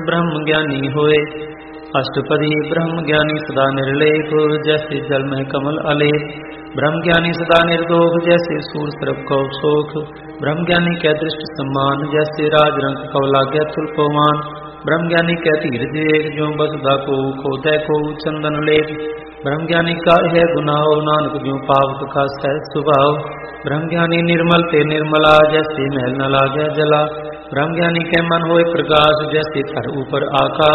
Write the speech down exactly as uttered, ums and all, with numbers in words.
ब्रह्म ज्ञानी होए। अष्टपदी ब्रह्म ज्ञानी सदा निर्लेप, जैसे जल में कमल अलेप। ब्रह्म ज्ञानी सदा निर्दोष, जैसे सूर सर्प कौ शोक। ब्रह्म ज्ञानी कै दृष्ट सम्मान, जैसे राज रंग कौ लाग्य तुल पमान। ब्रह्म ज्ञानी कै धीरज एक, ज्यों बसदा को खोदै को चंदन लेप। ब्रह्म ज्ञानी का है गुनाहो, नानक ज्यों पावक का सहज स्वभाव। ब्रह्म ज्ञानी निर्मल ते निर्मला, जैसे महल न लागै जला। ब्रह्म ज्ञानी के मन होए प्रकाश, जैसे घर ऊपर आकाश।